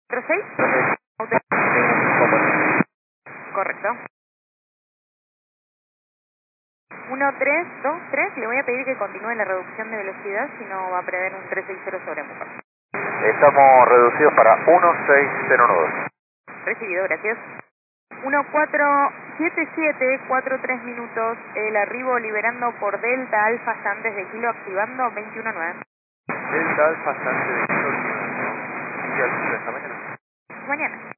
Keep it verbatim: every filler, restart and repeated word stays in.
¿cuatro seis? Correcto. uno tres dos tres, le voy a pedir que continúe la reducción de velocidad, si no va a prever un trescientos sesenta sobre Mufa. Estamos reducidos para uno seis cero nueve. Recibido, gracias. uno cuatro siete siete, cuatro tres minutos, el arribo liberando por Delta Alfa Sandes de Kilo, activando veintiuno nueve. Delta Alfa Sandes de Kilo, ¿no? ¿Y qué altura esta mañana? Mañana.